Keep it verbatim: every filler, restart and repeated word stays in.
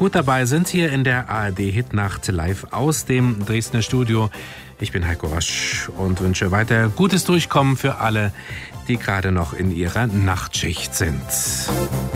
gut dabei sind hier in der A R D Hitnacht live aus dem Dresdner Studio. Ich bin Heiko Rosch und wünsche weiter gutes Durchkommen für alle, die gerade noch in ihrer Nachtschicht sind.